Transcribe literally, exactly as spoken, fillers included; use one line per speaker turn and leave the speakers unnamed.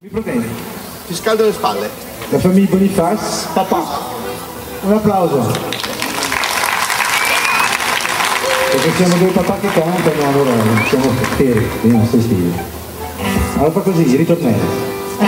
problemi.
Ti scaldo le spalle.
La famiglia Bonifaz.
Papà.
Un applauso. Perché siamo due papà che cantano, allora siamo fieri dei nostri stili. Allora fa così, ritornello.